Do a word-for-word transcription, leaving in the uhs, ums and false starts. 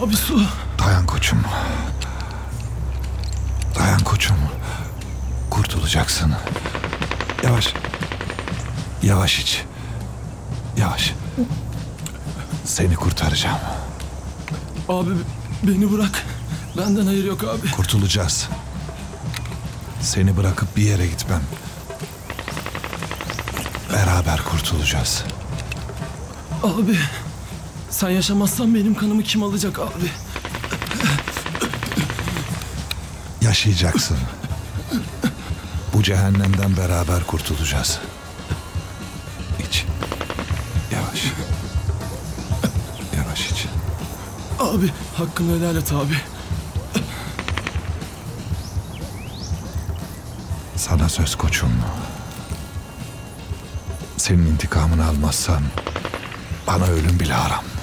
Abi su. Dayan koçum. Dayan koçum. Kurtulacaksın. Yavaş. Yavaş iç. Yavaş. Seni kurtaracağım. Abi beni bırak. Benden hayır yok abi. Kurtulacağız. Seni bırakıp bir yere gitmem. Beraber kurtulacağız. Abi sen yaşamazsan benim kanımı kim alacak abi? Yaşayacaksın. Bu cehennemden beraber kurtulacağız. İç. Yavaş. Yavaş iç. Abi hakkını helal et abi. Sana söz koçum. Senin intikamını almazsan bana ölüm bile haram.